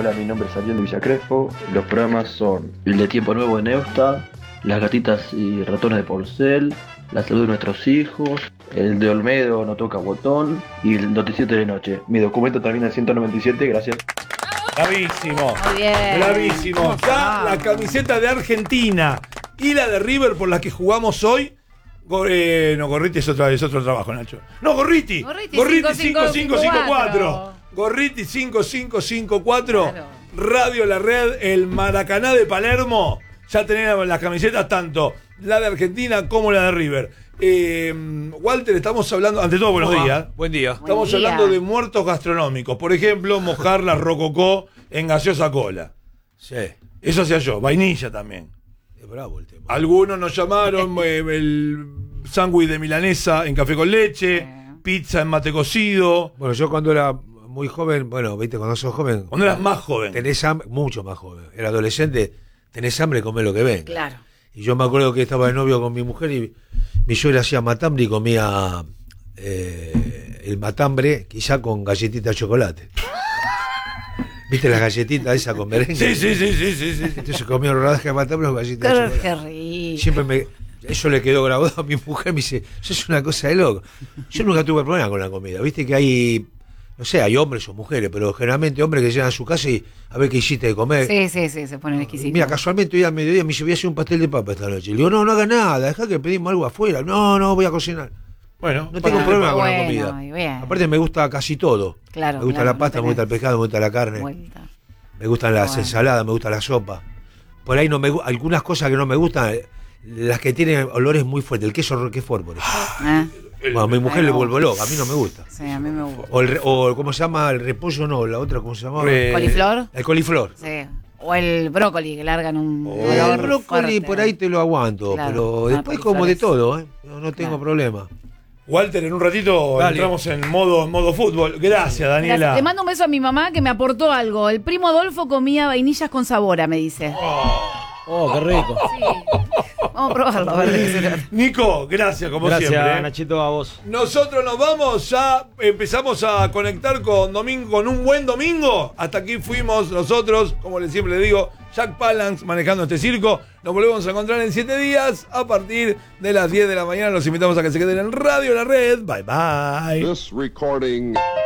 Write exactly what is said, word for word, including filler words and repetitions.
Hola, mi nombre es Ariel de Villa Crespo. Los programas son el de Tiempo Nuevo de Neusta, Las gatitas y ratones de Porcel, La salud de nuestros hijos, el de Olmedo no toca botón y el noticiero de noche. Mi documento termina en ciento noventa y siete, gracias. Bravísimo. Muy bien. Bravísimo. Ya la camiseta de Argentina y la de River por la que jugamos hoy. Go- eh, no, Gorriti es otro, es otro trabajo, Nacho. No, Gorriti. Gorriti, cinco cinco cinco cuatro. Gorriti cinco cinco cinco cuatro. Claro. Radio La Red, el Maracaná de Palermo. Ya tenemos las camisetas tanto la de Argentina como la de River. Eh, Walter, estamos hablando, ante todo, buenos Hola. días. Buen día. Estamos Buen día. hablando de muertos gastronómicos. Por ejemplo, mojar la rococó en gaseosa cola. Sí. Eso hacía yo. Vainilla también. Es bravo el tema. Algunos nos llamaron eh, el sándwich de milanesa en café con leche, Eh. pizza en mate cocido. Bueno, yo cuando era muy joven, bueno, viste, cuando sos joven, Cuando eras más joven. tenés hambre, mucho más joven. Era adolescente, tenés hambre, comés lo que venga. Claro. Y yo me acuerdo que estaba de novio con mi mujer y mi suegra hacía matambre y comía eh, el matambre quizá con galletitas de chocolate. ¿Viste las galletitas esas con merengue? Sí, sí, sí, sí, sí, sí. Entonces comía rodajas de matambre con galletitas de Qué, chocolate. qué rico. Siempre me... Eso le quedó grabado a mi mujer, me dice, eso es una cosa de loco. Yo nunca tuve problema con la comida, viste que hay, no sé, hay hombres o mujeres, pero generalmente hombres que llegan a su casa y a ver qué hiciste de comer. Sí, sí, sí, se ponen exquisitos. Mira, casualmente hoy al mediodía me dice, voy a hacer un pastel de papa esta noche. Le digo, no, no hagas nada, dejá que pedimos algo afuera. No, no, voy a cocinar. Bueno, No tengo Bueno, problema con bueno, la comida. y bien. Aparte me gusta casi todo. Claro, Me gusta claro, la pasta, no me gusta el tenés pescado, me gusta la carne. vuelta. Me gustan las Bueno. ensaladas, me gusta la sopa. Por ahí no me gu- algunas cosas que no me gustan, eh, las que tienen olores muy fuertes. El queso roquefort, por ejemplo. ¿Eh? Bueno, a mi mujer Ay, le no. vuelvo loca, a mí no me gusta. Sí, a mí me gusta. O, el, re- o ¿cómo se llama? El repollo, no, la otra, ¿cómo se llama? Eh, ¿Coliflor? El coliflor. Sí. O el brócoli, que largan un Oh, olor el brócoli fuerte. por ahí te lo aguanto, Claro. pero Ah, después coliflores. como de todo, ¿eh? No, no tengo Claro. problema. Walter, en un ratito Dale. entramos en modo, en modo fútbol. Gracias, Daniela. Gracias. Le mando un beso a mi mamá que me aportó algo. El primo Adolfo comía vainillas con sabora, me dice. Oh, qué rico. Sí. Vamos a probarlo, a ver de qué se trata. Nico, gracias, como Gracias, siempre. ¿eh? Nachito, a vos. Nosotros nos vamos, ya empezamos a conectar con domingo, con un buen domingo. Hasta aquí fuimos nosotros, como les siempre le digo, Jack Palance manejando este circo. Nos volvemos a encontrar en siete días a partir de las diez de la mañana. Los invitamos a que se queden en Radio La Red. Bye bye. This recording